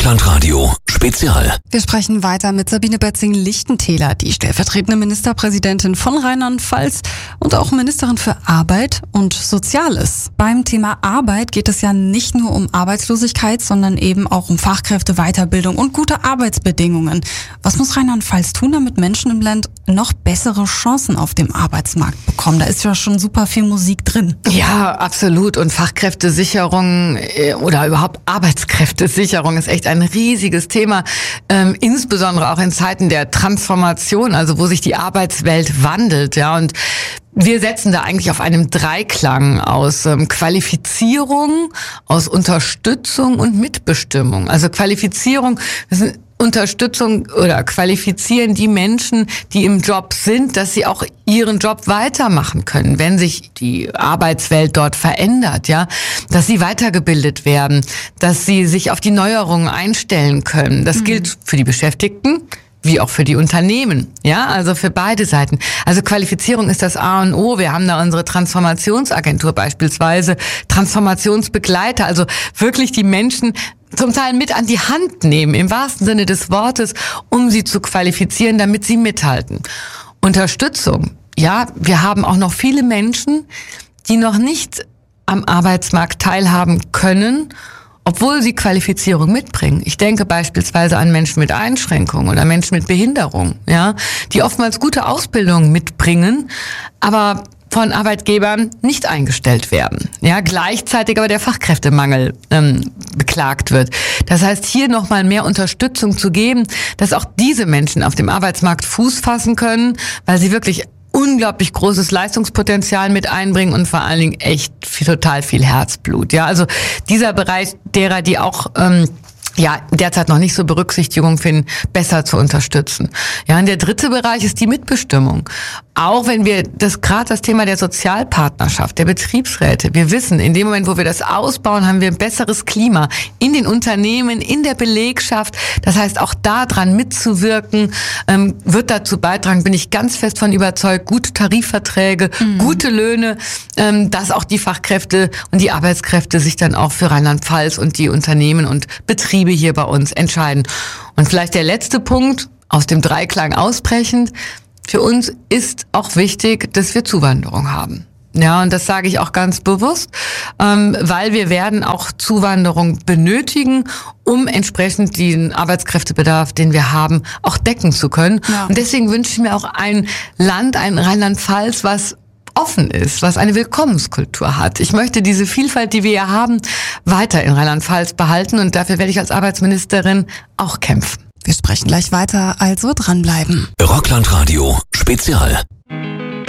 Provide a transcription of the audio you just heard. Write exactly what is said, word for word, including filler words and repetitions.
Rockland-Radio Spezial. Wir sprechen weiter mit Sabine Bötzing-Lichtentäler, die stellvertretende Ministerpräsidentin von Rheinland-Pfalz und auch Ministerin für Arbeit und Soziales. Beim Thema Arbeit geht es ja nicht nur um Arbeitslosigkeit, sondern eben auch um Fachkräfte, Weiterbildung und gute Arbeitsbedingungen. Was muss Rheinland-Pfalz tun, damit Menschen im Land noch bessere Chancen auf dem Arbeitsmarkt bekommen? Da ist ja schon super viel Musik drin. Ja, absolut. Und Fachkräftesicherung oder überhaupt Arbeitskräftesicherung ist echt ein riesiges Thema, ähm, insbesondere auch in Zeiten der Transformation, also wo sich die Arbeitswelt wandelt, ja, und wir setzen da eigentlich auf einem Dreiklang aus ähm, Qualifizierung, aus Unterstützung und Mitbestimmung. Also Qualifizierung, das ist Unterstützung oder qualifizieren die Menschen, die im Job sind, dass sie auch ihren Job weitermachen können, wenn sich die Arbeitswelt dort verändert, ja, dass sie weitergebildet werden, dass sie sich auf die Neuerungen einstellen können. Das mhm. gilt für die Beschäftigten wie auch für die Unternehmen, ja, also für beide Seiten. Also Qualifizierung ist das A und O. Wir haben da unsere Transformationsagentur beispielsweise, Transformationsbegleiter, also wirklich die Menschen zum Teil mit an die Hand nehmen, im wahrsten Sinne des Wortes, um sie zu qualifizieren, damit sie mithalten. Unterstützung, ja, wir haben auch noch viele Menschen, die noch nicht am Arbeitsmarkt teilhaben können, obwohl sie Qualifizierung mitbringen. Ich denke beispielsweise an Menschen mit Einschränkungen oder Menschen mit Behinderung, ja, die oftmals gute Ausbildung mitbringen, aber von Arbeitgebern nicht eingestellt werden. Ja, gleichzeitig aber der Fachkräftemangel ähm, beklagt wird. Das heißt, hier nochmal mehr Unterstützung zu geben, dass auch diese Menschen auf dem Arbeitsmarkt Fuß fassen können, weil sie wirklich unglaublich großes Leistungspotenzial mit einbringen und vor allen Dingen echt viel, total viel Herzblut. Ja, also dieser Bereich derer, die auch ähm, ja derzeit noch nicht so Berücksichtigung finden, besser zu unterstützen. Ja, und der dritte Bereich ist die Mitbestimmung. Auch wenn wir das gerade das Thema der Sozialpartnerschaft, der Betriebsräte, wir wissen, in dem Moment, wo wir das ausbauen, haben wir ein besseres Klima in den Unternehmen, in der Belegschaft. Das heißt, auch daran mitzuwirken, ähm, wird dazu beitragen, bin ich ganz fest von überzeugt, gute Tarifverträge, mhm. gute Löhne, ähm, dass auch die Fachkräfte und die Arbeitskräfte sich dann auch für Rheinland-Pfalz und die Unternehmen und Betriebe hier bei uns entscheiden. Und vielleicht der letzte Punkt, aus dem Dreiklang ausbrechend, für uns ist auch wichtig, dass wir Zuwanderung haben. Ja, und das sage ich auch ganz bewusst, ähm, weil wir werden auch Zuwanderung benötigen, um entsprechend den Arbeitskräftebedarf, den wir haben, auch decken zu können. Ja. Und deswegen wünsche ich mir auch ein Land, ein Rheinland-Pfalz, was offen ist, was eine Willkommenskultur hat. Ich möchte diese Vielfalt, die wir hier haben, weiter in Rheinland-Pfalz behalten und dafür werde ich als Arbeitsministerin auch kämpfen. Wir sprechen gleich weiter, also dranbleiben. Rockland-Radio Spezial.